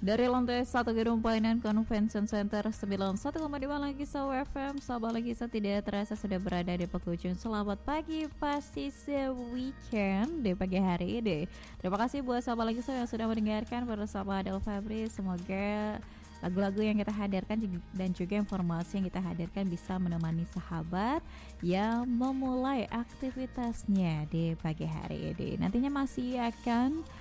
Dari lantai 1 Gedung Pelayanan Convention Center 91,5 lagi FM. Sahabat lagi tidak terasa sudah berada di penghujung. Selamat pagi, pasti weekend di pagi hari ini. Terima kasih buat sahabat lagi yang sudah mendengarkan bersama Adel Febri. Semoga lagu-lagu yang kita hadirkan dan juga informasi yang kita hadirkan bisa menemani sahabat yang memulai aktivitasnya di pagi hari ini. Nantinya masih akan